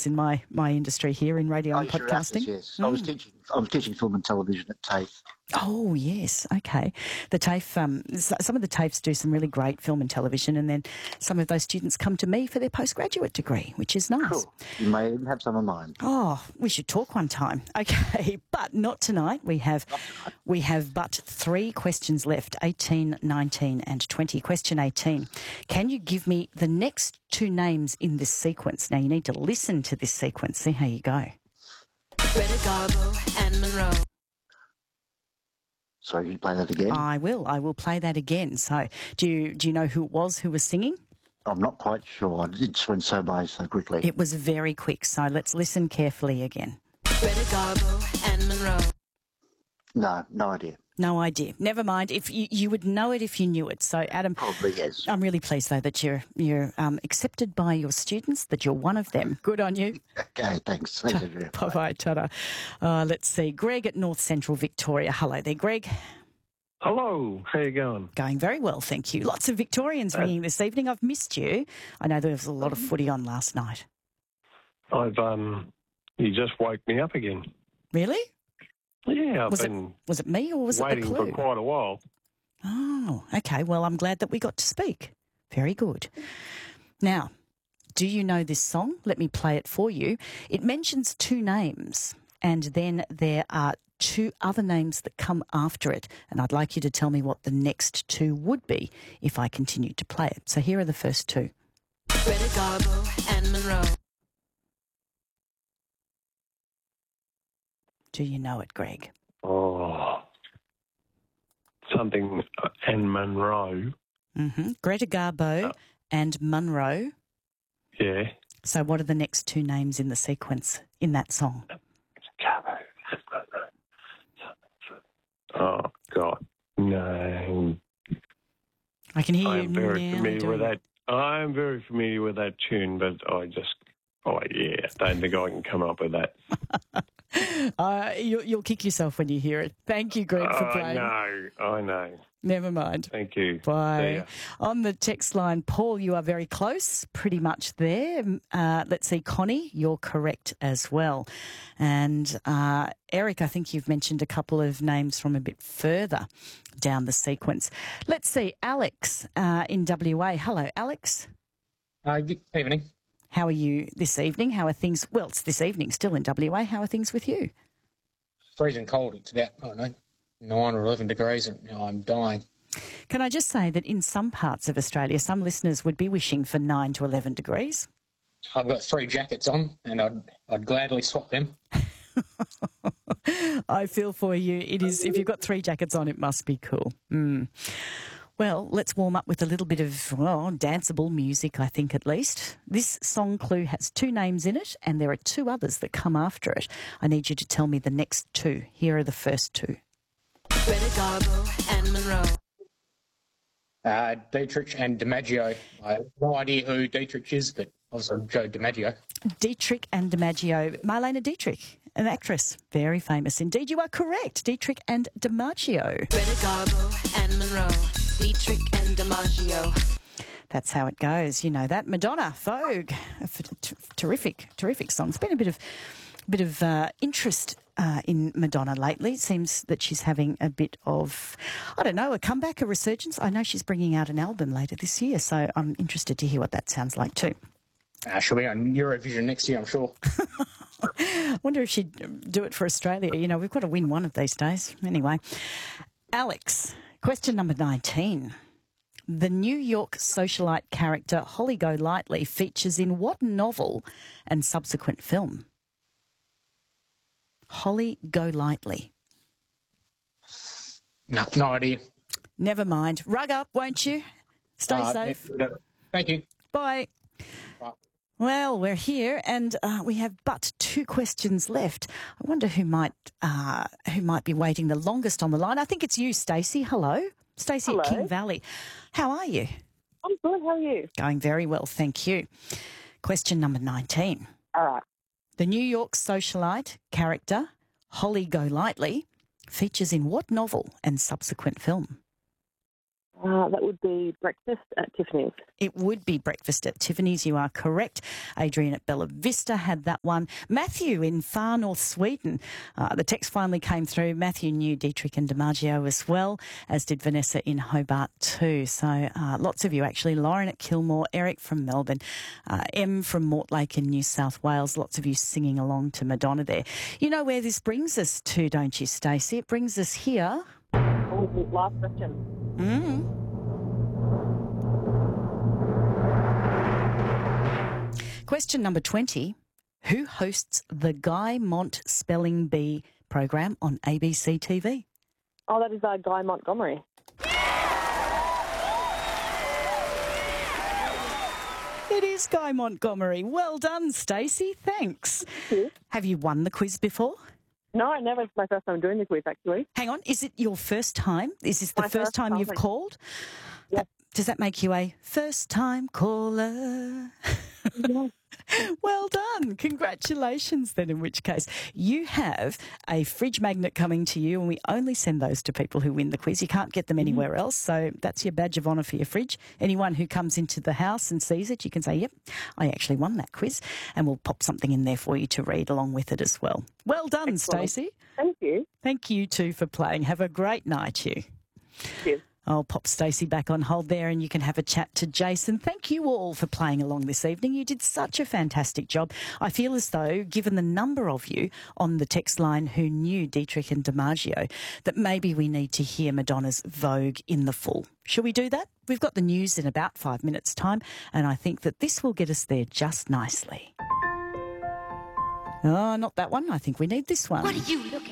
in my industry here in radio and Sure podcasting. yes. I was teaching film and television at TAFE. Oh, yes. Okay. The TAFE, some of the TAFEs do some really great film and television, and then some of those students come to me for their postgraduate degree, which is nice. Cool. You may even have some of mine. Oh, we should talk one time. Okay, but not tonight. We have but 3 questions left, 18, 19 and 20. Question 18. Can you give me the next 2 names in this sequence? Now, you need to listen to this sequence. See how you go. Greta Garbo and Monroe. Sorry, can you play that again? I will play that again. So do you know who it was who was singing? I'm not quite sure. It just went so by so quickly. It was very quick, so let's listen carefully again. Greta Garbo and Monroe. No idea. No idea. Never mind. If you would know it if you knew it. So, Adam, Probably yes. I'm really pleased though that you're accepted by your students. That you're one of them. Good on you. Okay, thanks. Thanks, Andrea. Bye bye, ta-da. Let's see. Greg at North Central Victoria. Hello there, Greg. Hello, how you going? Going very well, thank you. Lots of Victorians ringing this evening. I've missed you. I know there was a lot of footy on last night. You just woke me up again. Really? Yeah, Was it me or was it the waiting clue? for quite a while. Oh, okay. Well, I'm glad that we got to speak. Very good. Now, do you know this song? Let me play it for you. It mentions 2 names, and then there are 2 other names that come after it, and I'd like you to tell me what the next 2 would be if I continued to play it. So here are the first 2. Greta Garbo and Monroe. Do you know it, Greg? Oh, something and Monroe. Mm-hmm. Greta Garbo and Monroe. Yeah. So what are the next 2 names in the sequence in that song? Garbo. Oh God, no. I can hear you I'm very now familiar with doing that. I'm very familiar with that tune, but I don't think I can come up with that. You'll kick yourself when you hear it. Thank you, Greg, for playing. I know. Never mind. Thank you. Bye. See ya. On the text line, Paul, you are very close, pretty much there. Let's see, Connie, you're correct as well. And Eric, I think you've mentioned a couple of names from a bit further down the sequence. Let's see, Alex in WA. Hello, Alex. Good evening. How are you this evening? How are things? Well, it's this evening, still in WA. How are things with you? Freezing cold. It's about, 9 or 11 degrees and I'm dying. Can I just say that in some parts of Australia, some listeners would be wishing for 9 to 11 degrees? I've got 3 jackets on and I'd gladly swap them. I feel for you. It is. If you've got 3 jackets on, it must be cool. Well, let's warm up with a little bit of, danceable music, I think, at least. This song clue has 2 names in it, and there are 2 others that come after it. I need you to tell me the next 2. Here are the first 2. Greta Garbo and Monroe. Dietrich and DiMaggio. I have no idea who Dietrich is, but also Joe DiMaggio. Dietrich and DiMaggio. Marlene Dietrich, an actress, very famous indeed. You are correct. Dietrich and DiMaggio. Greta Garbo and Monroe. Dietrich and DiMaggio. That's how it goes. You know that. Madonna, Vogue, terrific song. It's been a bit of interest in Madonna lately. It seems that she's having a bit of, a comeback, a resurgence. I know she's bringing out an album later this year, so I'm interested to hear what that sounds like too. She'll be on Eurovision next year, I'm sure. I wonder if she'd do it for Australia. We've got to win one of these days. Anyway, Alex, question number 19. The New York socialite character Holly Golightly features in what novel and subsequent film? Holly Golightly. No idea. Never mind. Rug up, won't you? Stay safe. Thank you. Bye. Bye. Well, we're here and we have but 2 questions left. I wonder who might be waiting the longest on the line. I think it's you, Stacey. Hello. Stacey at King Valley. How are you? I'm good. How are you? Going very well, thank you. Question number 19. All right. The New York socialite character Holly Golightly features in what novel and subsequent film? That would be Breakfast at Tiffany's. It would be Breakfast at Tiffany's. You are correct. Adrian at Bella Vista had that one. Matthew in far north Sweden. The text finally came through. Matthew knew Dietrich and DiMaggio as well, as did Vanessa in Hobart too. So lots of you actually. Lauren at Kilmore, Eric from Melbourne, M from Mortlake in New South Wales. Lots of you singing along to Madonna there. You know where this brings us to, don't you, Stacey? It brings us here. Oh, last question. Question number 20. Who hosts the Guy Mont Spelling Bee program on ABC TV? Oh, that is Guy Montgomery. It is Guy Montgomery. Well done, Stacey. Thanks. Thank you. Have you won the quiz before? No, I never. It's my first time doing the quiz, actually. Hang on. Is it your first time? Is this the My first first time you've time. called? Yes. Does that make you a first-time caller? Yes. Well done. Congratulations then, in which case. You have a fridge magnet coming to you, and we only send those to people who win the quiz. You can't get them anywhere else, so that's your badge of honour for your fridge. Anyone who comes into the house and sees it, you can say, yep, I actually won that quiz, and we'll pop something in there for you to read along with it as well. Well done, Excellent. Stacey. Thank you. Thank you too for playing. Have a great night, you. Cheers. I'll pop Stacey back on hold there and you can have a chat to Jason. Thank you all for playing along this evening. You did such a fantastic job. I feel as though, given the number of you on the text line who knew Dietrich and DiMaggio, that maybe we need to hear Madonna's Vogue in the full. Shall we do that? We've got the news in about 5 minutes' time, and I think that this will get us there just nicely. Oh, not that one. I think we need this one. What are you looking